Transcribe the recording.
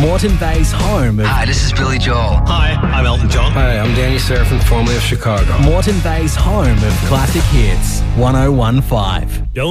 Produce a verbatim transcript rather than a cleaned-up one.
Moreton Bay's home of... Hi, this is Billy Joel. Hi, I'm Elton John. Hi, I'm Danny Serafin, formerly of Chicago. Moreton Bay's home of classic hits, one oh one five. Don't